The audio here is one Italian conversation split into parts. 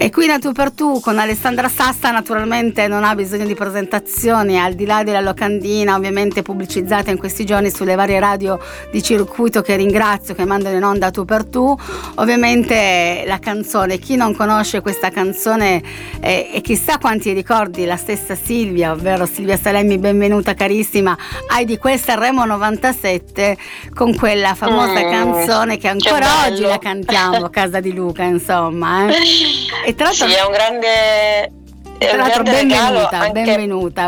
E qui da Tu per Tu con Alessandra Sassa naturalmente non ha bisogno di presentazioni, al di là della locandina ovviamente pubblicizzata in questi giorni sulle varie radio di circuito, che ringrazio, che mandano in onda Tu per Tu. Ovviamente la canzone, chi non conosce questa canzone e chissà quanti ricordi la stessa Silvia, ovvero Silvia Salemi, benvenuta carissima, hai di quel Sanremo 97 con quella famosa canzone che ancora oggi la cantiamo a casa di Luca, insomma. E tra l'altro, sì, è un grande, benvenuta, regalo, benvenuta.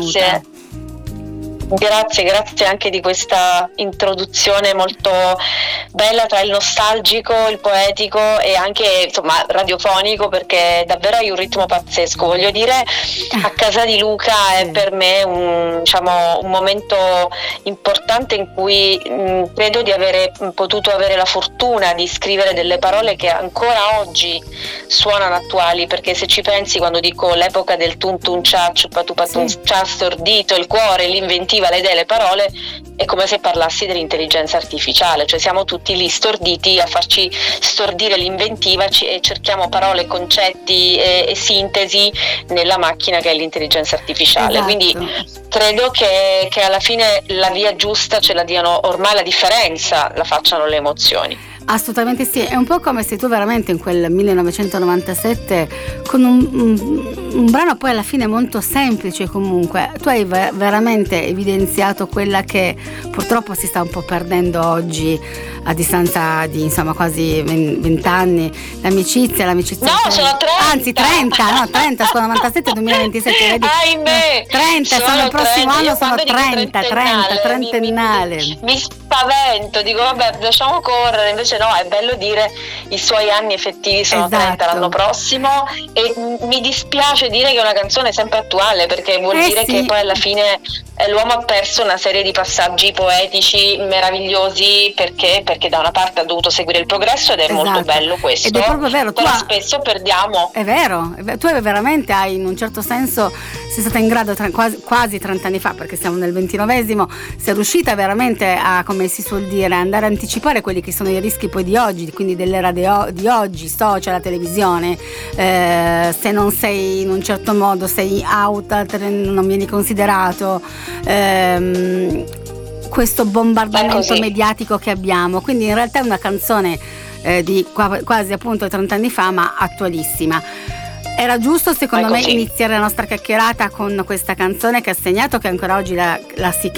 Grazie anche di questa introduzione molto bella tra il nostalgico, il poetico e anche insomma radiofonico, perché davvero hai un ritmo pazzesco. Voglio dire, a casa di Luca è per me un momento importante in cui credo di avere potuto avere la fortuna di scrivere delle parole che ancora oggi suonano attuali, perché se ci pensi, quando dico l'epoca del tun tun cia ciupatu patun cia stordito, il cuore, l'inventiva, le idee, le parole, è come se parlassi dell'intelligenza artificiale, cioè siamo tutti lì storditi a farci stordire l'inventiva e cerchiamo parole, concetti e sintesi nella macchina che è l'intelligenza artificiale. Esatto. Quindi credo che alla fine la via giusta ce la diano, ormai la differenza la facciano le emozioni. Assolutamente sì, è un po' come se tu veramente in quel 1997 con un brano poi alla fine molto semplice, comunque tu hai veramente evidenziato quella che purtroppo si sta un po' perdendo oggi a distanza di insomma quasi 20 anni, l'amicizia No, sono 30! Anzi 30, scusa, 97 2027, vedi? Ahimè! 30, sono il prossimo anno sono 30, trentennale. Mi spavento, dico vabbè, lasciamo correre, invece no, è bello dire i suoi anni effettivi sono 30 l'anno prossimo, e mi dispiace dire che è una canzone sempre attuale, perché vuol dire che poi alla fine l'uomo ha perso una serie di passaggi poetici meravigliosi, perché da una parte ha dovuto seguire il progresso, ed è molto bello questo. Ed è proprio vero, però spesso perdiamo. È vero, tu veramente hai, in un certo senso sei stata in grado quasi 30 anni fa, perché siamo nel 29esimo, sei riuscita veramente a, come si suol dire, andare a anticipare quelli che sono i rischi poi di oggi, quindi dell'era di oggi, social, la televisione. Se non sei in un certo modo, sei out, non vieni considerato, questo bombardamento mediatico che abbiamo. Quindi in realtà è una canzone di quasi appunto 30 anni fa, ma attualissima. Era giusto secondo me iniziare la nostra chiacchierata con questa canzone che ha segnato, che ancora oggi la si